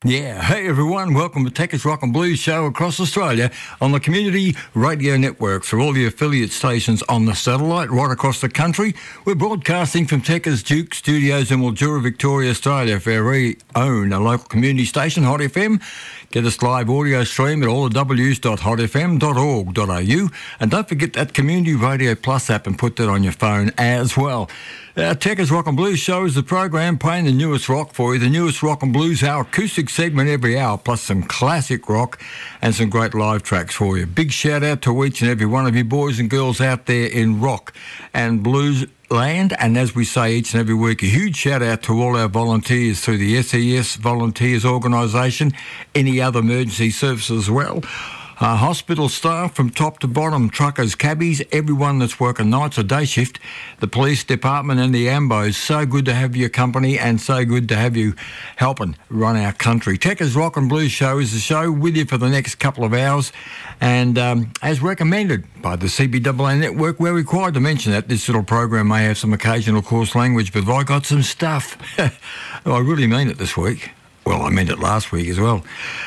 Yeah, hey everyone, welcome to Techers Rock and Blues show across Australia on the Community Radio Network for all the affiliate stations on the satellite right across the country. We're broadcasting from Techers Duke Studios in Mildura, Victoria, Australia for our very own local community station, Hot FM. Get us live audio stream at allthews.hotfm.org.au, and don't forget that Community Radio Plus app and put that on your phone as well. Our Techers Rock and Blues show is the program playing the newest rock for you, the newest rock and blues, our acoustic segment every hour, plus some classic rock and some great live tracks for you. Big shout out to each and every one of you boys and girls out there in rock and blues land, and as we say each and every week, a huge shout out to all our volunteers through the SES Volunteers Organisation, any other emergency services as well. Hospital staff from top to bottom, truckers, cabbies, everyone that's working nights or day shift, the police department and the AMBOs. So good to have your company and so good to have you helping run our country. Techers Rock and Blues show is the show with you for the next couple of hours, and as recommended by the CBAA network, we're required to mention that this little program may have some occasional coarse language, but I got some stuff. I really mean it this week. Well, I meant it last week as well.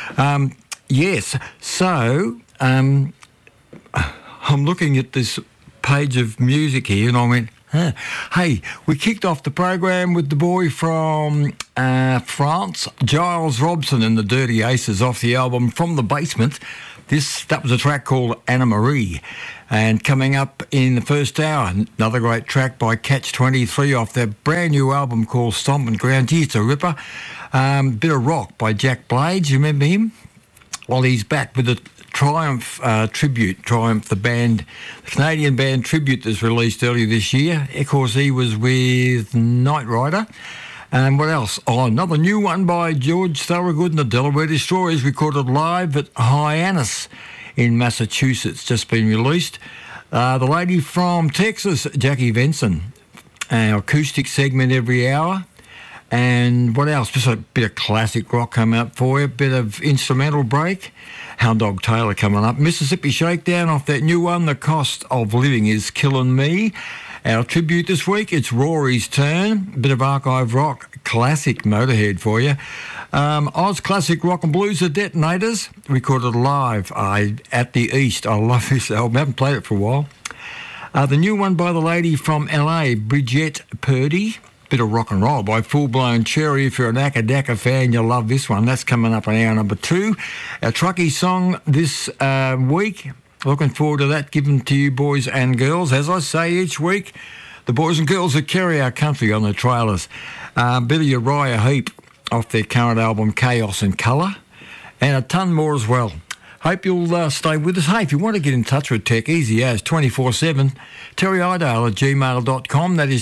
Yes, so I'm looking at this page of music here and I went, hey, we kicked off the program with the boy from France, Giles Robson and the Dirty Aces off the album From the Basement. That was a track called Anna Marie. And coming up in the first hour, another great track by Catch-23 off their brand new album called Stompin' Ground. Gee, it's a ripper. Bit of rock by Jack Blades, you remember him? Well, he's back with the Triumph tribute. Triumph, the band, the Canadian band tribute that's released earlier this year. Of course, he was with Knight Rider. And what else? Oh, another new one by George Thorogood and the Delaware Destroyers, recorded live at Hyannis in Massachusetts, just been released. The lady from Texas, Jackie Venson, our acoustic segment every hour. And what else? Just a bit of classic rock coming up for you, a bit of instrumental break. Hound Dog Taylor coming up. Mississippi Shakedown off that new one, The Cost of Living is Killing Me. Our tribute this week, it's Rory's turn. A bit of archive rock, classic Motorhead for you. Oz Classic Rock and Blues, The Detonators, recorded live at the East. I love this album, I haven't played it for a while. The new one by the lady from LA, Bridget Purdy. Bit of rock and roll by Full Blown Cherry. If you're an Akadaka fan, you'll love this one. That's coming up in hour number 2. Our truckie song this week. Looking forward to that, given to you boys and girls. As I say each week, the boys and girls that carry our country on the trailers. Bit of Uriah Heep off their current album Chaos and Colour, and a ton more as well. Hope you'll stay with us. Hey, if you want to get in touch with Tech, easy as 24/7, terryidale@gmail.com. That is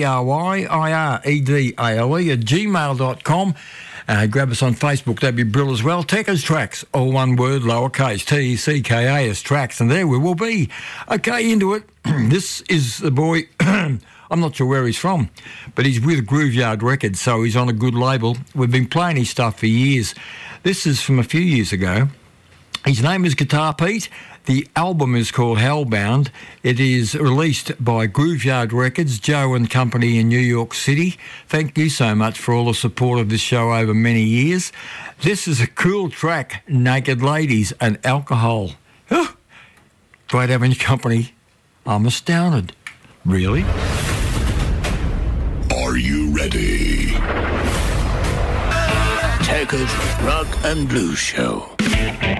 TERYIREDALE at gmail.com. Grab us on Facebook, that'd be brilliant as well. Techers Tracks, all one word, lowercase, TECKAS Tracks, and there we will be. Okay, into it. This is the boy, I'm not sure where he's from, but he's with Grooveyard Records, so he's on a good label. We've been playing his stuff for years. This is from a few years ago. His name is Guitar Pete. The album is called Hellbound. It is released by Grooveyard Records, Joe and Company in New York City. Thank you so much for all the support of this show over many years. This is a cool track, Naked Ladies and Alcohol. Oh, great having your company. I'm astounded. Really? Are you ready? Techers Rock and Blues Show.